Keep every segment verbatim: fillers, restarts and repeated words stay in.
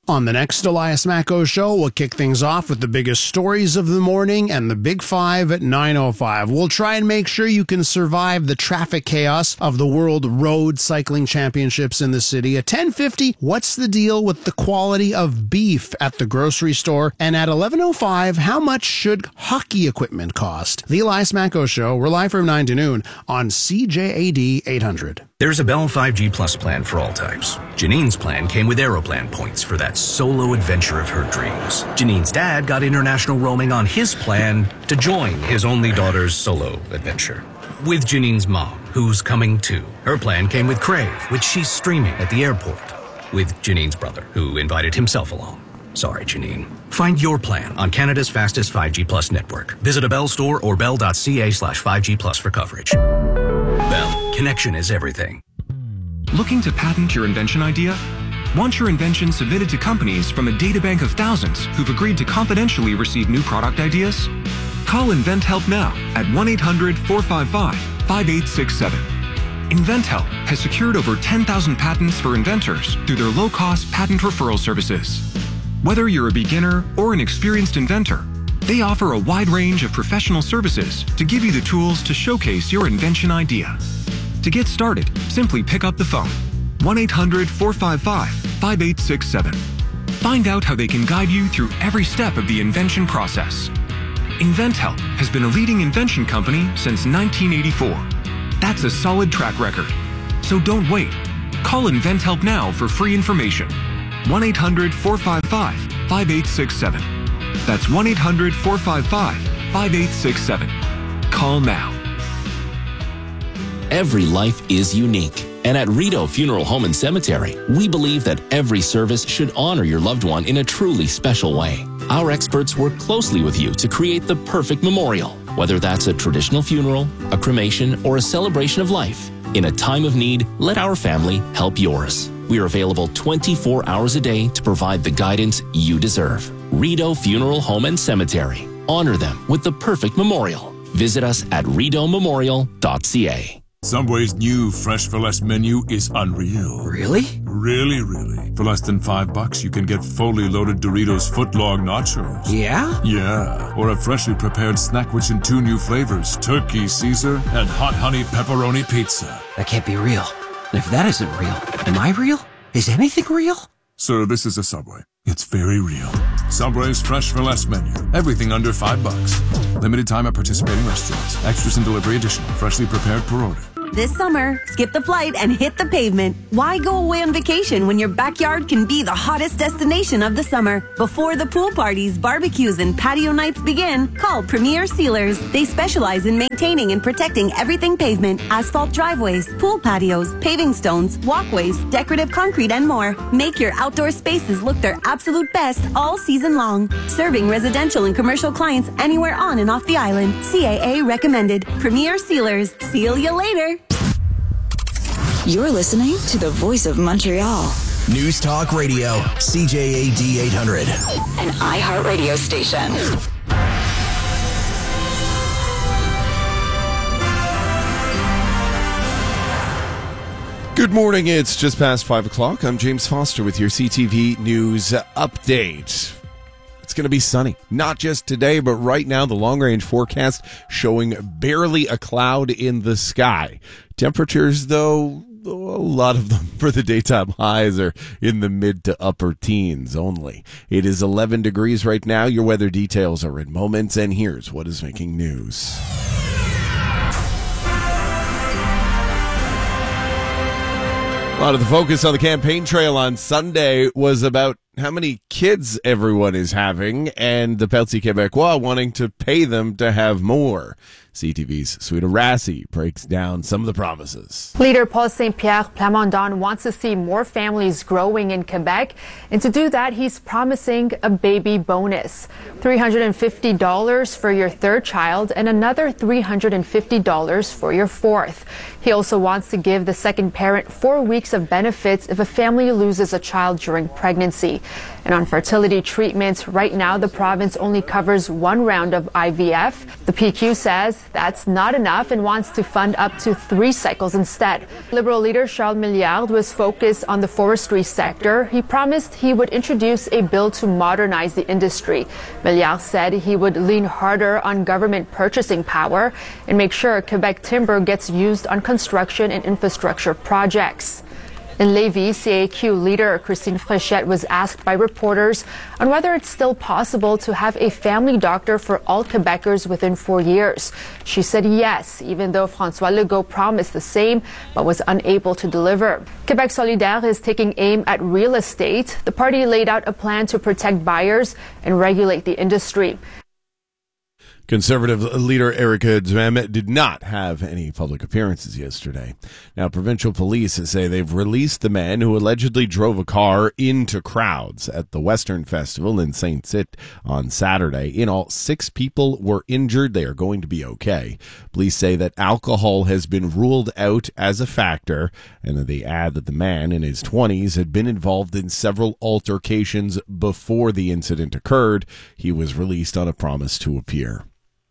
On the next Elias Macko Show, we'll kick things off with the biggest stories of the morning and the Big Five at nine oh five. We'll try and make sure you can survive the traffic chaos of the World Road Cycling Championships in the city. At ten fifty, what's the deal with the quality of beef at the grocery store? And at eleven oh five, how much should hockey equipment cost? The Elias Macko Show, we're live from nine to noon on C J A D eight hundred. There's a Bell five G Plus plan for all types. Janine's plan came with Aeroplan points for that solo adventure of her dreams. Janine's dad got international roaming on his plan to join his only daughter's solo adventure. With Janine's mom, who's coming too. Her plan came with Crave, which she's streaming at the airport. With Janine's brother, who invited himself along. Sorry, Janine. Find your plan on Canada's fastest five G Plus network. Visit a Bell store or bell.ca slash 5G Plus for coverage. Bell, connection is everything. Looking to patent your invention idea? Want your invention submitted to companies from a databank of thousands who've agreed to confidentially receive new product ideas? Call InventHelp now at one eight hundred four five five five eight six seven. InventHelp has secured over ten thousand patents for inventors through their low-cost patent referral services. Whether you're a beginner or an experienced inventor, they offer a wide range of professional services to give you the tools to showcase your invention idea. To get started, simply pick up the phone, one eight hundred four five five five eight six seven. Find out how they can guide you through every step of the invention process. InventHelp has been a leading invention company since nineteen eighty-four. That's a solid track record. So don't wait. Call InventHelp now for free information. one eight hundred four five five five eight six seven. That's one eight hundred four five five five eight six seven. Call now. Every life is unique. And at Rideau Funeral Home and Cemetery, we believe that every service should honor your loved one in a truly special way. Our experts work closely with you to create the perfect memorial, whether that's a traditional funeral, a cremation, or a celebration of life. In a time of need, let our family help yours. We are available twenty-four hours a day to provide the guidance you deserve. Rideau Funeral Home and Cemetery. Honor them with the perfect memorial. Visit us at rideau memorial dot c a. Subway's new Fresh for Less menu is unreal. Really? Really, really. For less than five bucks, you can get fully loaded Doritos footlong nachos. Yeah? Yeah. Or a freshly prepared snackwich in two new flavors, Turkey Caesar and Hot Honey Pepperoni Pizza. That can't be real. And if that isn't real, am I real? Is anything real? Sir, this is a Subway. It's very real. Subway's Fresh for Less menu. Everything under five bucks. Limited time at participating restaurants. Extras and delivery additional. Freshly prepared per order. This summer, skip the flight and hit the pavement. Why go away on vacation when your backyard can be the hottest destination of the summer? Before the pool parties, barbecues, and patio nights begin, call Premier Sealers. They specialize in maintaining and protecting everything pavement, asphalt driveways, pool patios, paving stones, walkways, decorative concrete, and more. Make your outdoor spaces look their absolute best all season long. Serving residential and commercial clients anywhere on and off the island. C A A recommended. Premier Sealers. Seal you later. You're listening to the Voice of Montreal. News Talk Radio, C J A D eight hundred. An iHeart radio station. Good morning, it's just past five o'clock. I'm James Foster with your C T V News Update. It's going to be sunny, not just today, but right now the long-range forecast showing barely a cloud in the sky. Temperatures, though, a lot of them for the daytime highs are in the mid to upper teens only. It is eleven degrees right now. Your weather details are in moments, and here's what is making news. A lot of the focus on the campaign trail on Sunday was about how many kids everyone is having and the Parti Québécois wanting to pay them to have more. C T V's Sweta Rassi breaks down some of the promises. Leader Paul Saint-Pierre Plamondon wants to see more families growing in Quebec, and to do that, he's promising a baby bonus. three hundred fifty dollars for your third child and another three hundred fifty dollars for your fourth. He also wants to give the second parent four weeks of benefits if a family loses a child during pregnancy. And on fertility treatments, right now the province only covers one round of I V F. The P Q says that's not enough and wants to fund up to three cycles instead. Liberal leader Charles Milliard was focused on the forestry sector. He promised he would introduce a bill to modernize the industry. Milliard said he would lean harder on government purchasing power and make sure Quebec timber gets used on construction and infrastructure projects. In Lévis, C A Q leader Christine Fréchette was asked by reporters on whether it's still possible to have a family doctor for all Quebecers within four years. She said yes, even though François Legault promised the same but was unable to deliver. Québec solidaire is taking aim at real estate. The party laid out a plan to protect buyers and regulate the industry. Conservative leader Éric Duhaime did not have any public appearances yesterday. Now, provincial police say they've released the man who allegedly drove a car into crowds at the Western Festival in Saint-Tite on Saturday. In all, six people were injured. They are going to be okay. Police say that alcohol has been ruled out as a factor, and that they add that the man in his twenties had been involved in several altercations before the incident occurred. He was released on a promise to appear.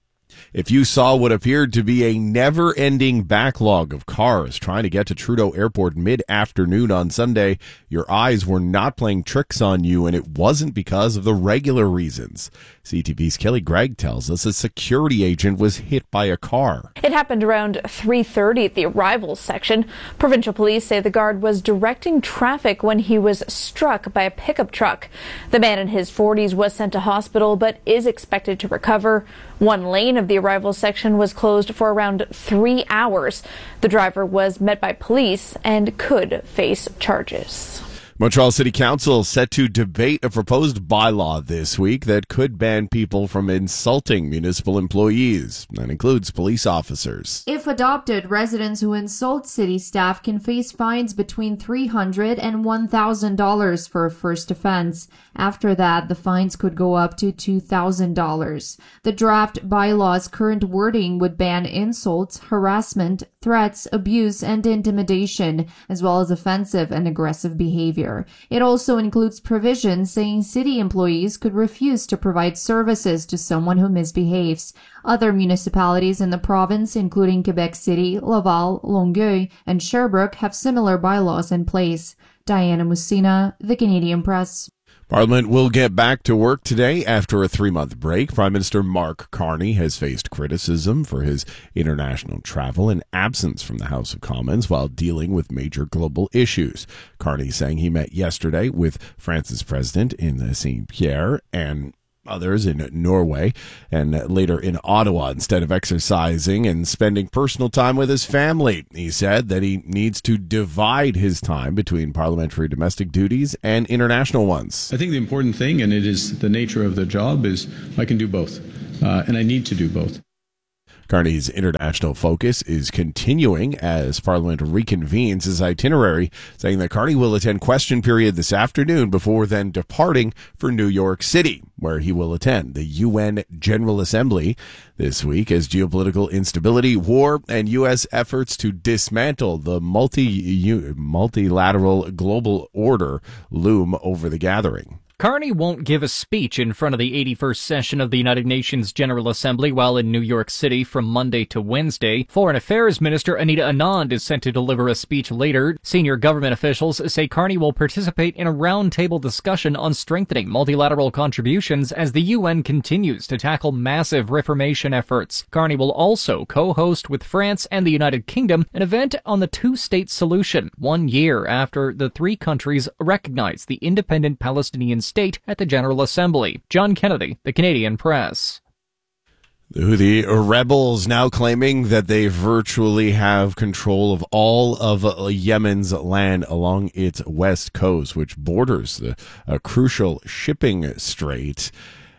If you saw what appeared to be a never-ending backlog of cars trying to get to Trudeau Airport mid-afternoon on Sunday, your eyes were not playing tricks on you, and it wasn't because of the regular reasons. C T V's Kelly Gregg tells us a security agent was hit by a car. It happened around three thirty at the arrivals section. Provincial police say the guard was directing traffic when he was struck by a pickup truck. The man in his forties was sent to hospital but is expected to recover. One lane of the arrivals section was closed for around three hours. The driver was met by police and could face charges. Montreal City Council set to debate a proposed bylaw this week that could ban people from insulting municipal employees. That includes police officers. If adopted, residents who insult city staff can face fines between three hundred dollars and one thousand dollars for a first offense. After that, the fines could go up to two thousand dollars. The draft bylaw's current wording would ban insults, harassment, threats, abuse, and intimidation, as well as offensive and aggressive behavior. It also includes provisions saying city employees could refuse to provide services to someone who misbehaves. Other municipalities in the province, including Quebec City, Laval, Longueuil, and Sherbrooke, have similar bylaws in place. Diana Mussina, The Canadian Press. Parliament will get back to work today after a three-month break. Prime Minister Mark Carney has faced criticism for his international travel and absence from the House of Commons while dealing with major global issues. Carney saying he met yesterday with France's president in Saint-Pierre and others in Norway and later in Ottawa instead of exercising and spending personal time with his family. He said that he needs to divide his time between parliamentary domestic duties and international ones. I think the important thing, and it is the nature of the job, is I can do both, uh, and I need to do both. Carney's international focus is continuing as Parliament reconvenes his itinerary, saying that Carney will attend question period this afternoon before then departing for New York City, where he will attend the U N General Assembly this week as geopolitical instability, war, and U S efforts to dismantle the multi multilateral global order loom over the gathering. Carney won't give a speech in front of the eighty-first session of the United Nations General Assembly while in New York City from Monday to Wednesday. Foreign Affairs Minister Anita Anand is set to deliver a speech later. Senior government officials say Carney will participate in a roundtable discussion on strengthening multilateral contributions as the U N continues to tackle massive reformation efforts. Carney will also co-host with France and the United Kingdom an event on the two-state solution, one year after the three countries recognized the independent Palestinian state at the General Assembly. John Kennedy, The Canadian Press. The Houthi rebels now claiming that they virtually have control of all of Yemen's land along its west coast, which borders the a crucial shipping strait.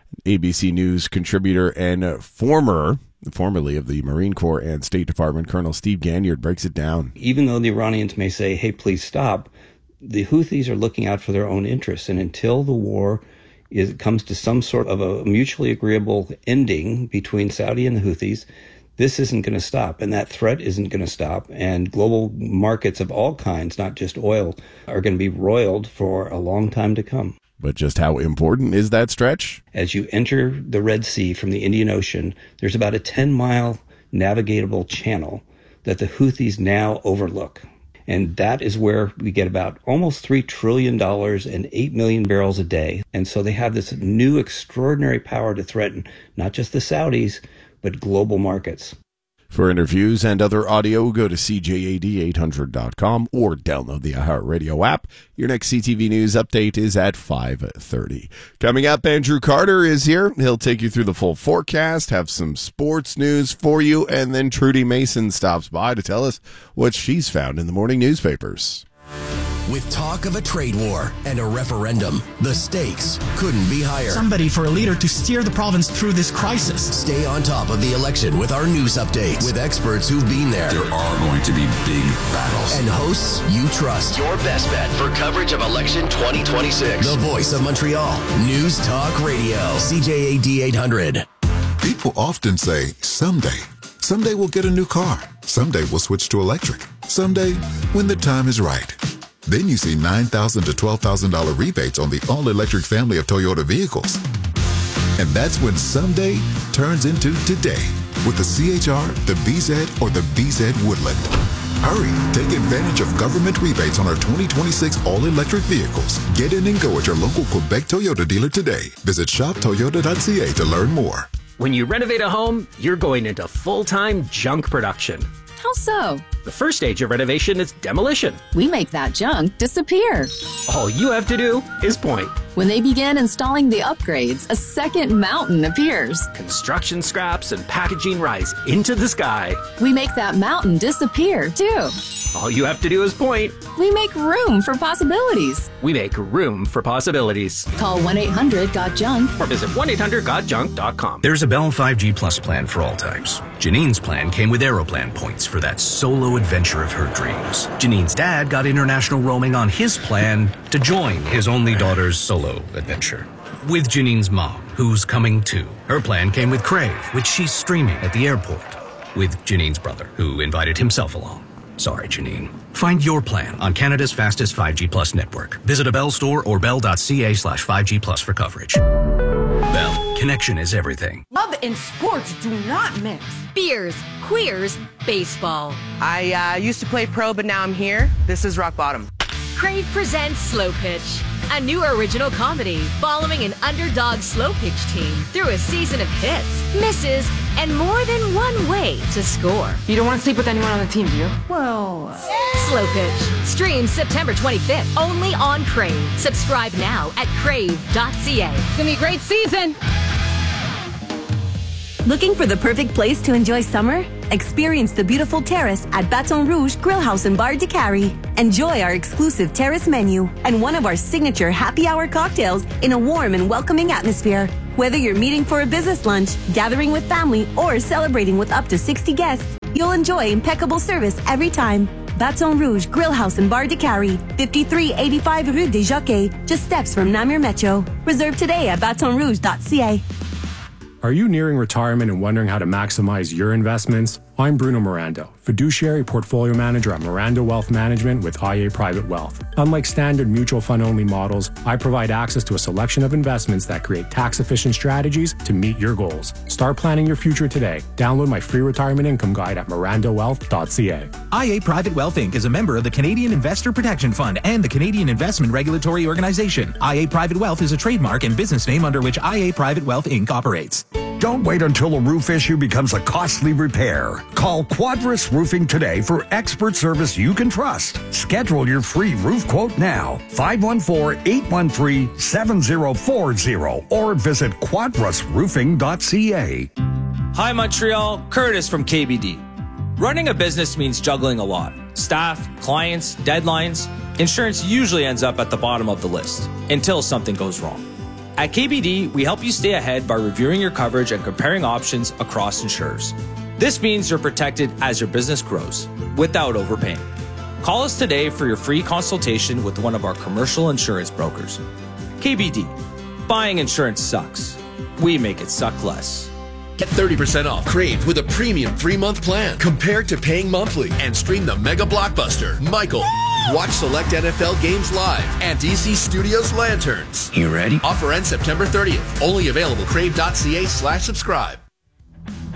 A B C News contributor and former formerly of the Marine Corps and State Department, Colonel Steve Ganyard breaks it down. Even though the Iranians may say, hey, please stop, the Houthis are looking out for their own interests, and until the war is, comes to some sort of a mutually agreeable ending between Saudi and the Houthis, this isn't going to stop, and that threat isn't going to stop, and global markets of all kinds, not just oil, are going to be roiled for a long time to come. But just how important is that stretch? As you enter the Red Sea from the Indian Ocean, there's about a ten-mile navigatable channel that the Houthis now overlook. And that is where we get about almost three trillion dollars and eight million barrels a day. And so they have this new extraordinary power to threaten not just the Saudis, but global markets. For interviews and other audio, go to C J A D eight hundred dot com or download the iHeartRadio app. Your next C T V News update is at five thirty. Coming up, Andrew Carter is here. He'll take you through the full forecast, have some sports news for you, and then Trudy Mason stops by to tell us what she's found in the morning newspapers. With talk of a trade war and a referendum, the stakes couldn't be higher. Somebody for a leader to steer the province through this crisis. Stay on top of the election with our news updates with experts who've been there. There are going to be big battles. And hosts you trust. Your best bet for coverage of election twenty twenty-six. The voice of Montreal. News Talk Radio. C J A D eight hundred. People often say, someday. Someday we'll get a new car. Someday we'll switch to electric. Someday, when the time is right. Then you see nine thousand dollars to twelve thousand dollars rebates on the all-electric family of Toyota vehicles. And that's when someday turns into today with the C H R, the B Z, or the B Z Woodland. Hurry, take advantage of government rebates on our twenty twenty-six all-electric vehicles. Get in and go at your local Quebec Toyota dealer today. Visit shop toyota dot c a to learn more. When you renovate a home, you're going into full-time junk production. How so? The first stage of renovation is demolition. We make that junk disappear. All you have to do is point. When they begin installing the upgrades, a second mountain appears. Construction scraps and packaging rise into the sky. We make that mountain disappear, too. All you have to do is point. We make room for possibilities. We make room for possibilities. Call one eight hundred got junk or visit one eight hundred got junk dot com. There's a Bell five G Plus plan for all types. Janine's plan came with Aeroplan points for that solo adventure of her dreams. Janine's dad got international roaming on his plan to join his only daughter's solo adventure. With Janine's mom, who's coming too. Her plan came with Crave, which she's streaming at the airport. With Janine's brother, who invited himself along. Sorry, Janine. Find your plan on Canada's fastest five G Plus network. Visit a Bell store or bell dot c a slash five G plus for coverage. Bell, connection is everything. Love and sports do not mix. Beers, queers, baseball. I uh, used to play pro, but now I'm here. This is rock bottom. Crave presents Slow Pitch, a new original comedy following an underdog slow pitch team through a season of hits, misses, and more than one way to score. You don't want to sleep with anyone on the team, do you? Well, Slow Pitch. Stream September twenty-fifth, only on Crave. Subscribe now at crave dot c a. It's gonna be a great season. Looking for the perfect place to enjoy summer? Experience the beautiful terrace at Baton Rouge Grill House and Bar de Cary. Enjoy our exclusive terrace menu and one of our signature happy hour cocktails in a warm and welcoming atmosphere. Whether you're meeting for a business lunch, gathering with family, or celebrating with up to sixty guests, you'll enjoy impeccable service every time. Baton Rouge Grill House and Bar de Cary, fifty-three eighty-five Rue des Jockeys, just steps from Namur Metro. Reserve today at baton rouge dot c a. Are you nearing retirement and wondering how to maximize your investments? I'm Bruno Miranda, fiduciary portfolio manager at Miranda Wealth Management with I A Private Wealth. Unlike standard mutual fund only models, I provide access to a selection of investments that create tax-efficient strategies to meet your goals. Start planning your future today. Download my free retirement income guide at miranda wealth dot c a. I A Private Wealth Incorporated is a member of the Canadian Investor Protection Fund and the Canadian Investment Regulatory Organization. I A Private Wealth is a trademark and business name under which I A Private Wealth Incorporated operates. Don't wait until a roof issue becomes a costly repair. Call Quadris Roofing today for expert service you can trust. Schedule your free roof quote now. five one four, eight one three, seven zero four zero or visit quadris roofing dot c a. Hi Montreal, Curtis from K B D. Running a business means juggling a lot. Staff, clients, deadlines. Insurance usually ends up at the bottom of the list until something goes wrong. At K B D, we help you stay ahead by reviewing your coverage and comparing options across insurers. This means you're protected as your business grows, without overpaying. Call us today for your free consultation with one of our commercial insurance brokers. K B D. Buying insurance sucks. We make it suck less. Get thirty percent off Crave with a premium three-month plan compared to paying monthly and stream the mega blockbuster, Michael. Watch select N F L games live and D C Studios Lanterns. You ready? Offer ends September thirtieth. Only available crave dot c a slash subscribe.